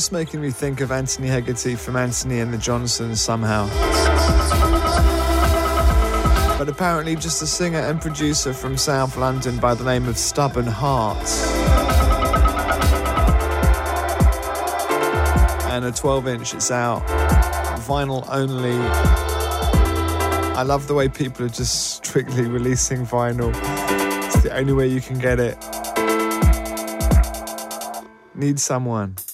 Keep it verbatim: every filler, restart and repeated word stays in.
just making me think of Anthony Hegarty from Anthony and the Johnsons somehow. But apparently just a singer and producer from South London by the name of Stubborn Heart. And a twelve inch, it's out. Vinyl only. I love the way people are just strictly releasing vinyl. It's the only way you can get it. Need Someone.